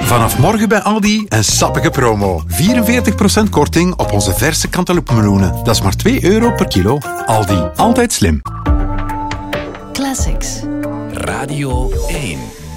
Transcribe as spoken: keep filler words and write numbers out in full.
Vanaf morgen bij Aldi een sappige promo. vierenveertig procent korting op onze verse cantaloupe-meloenen. Dat is maar twee euro per kilo. Aldi, altijd slim. Classics. Radio één.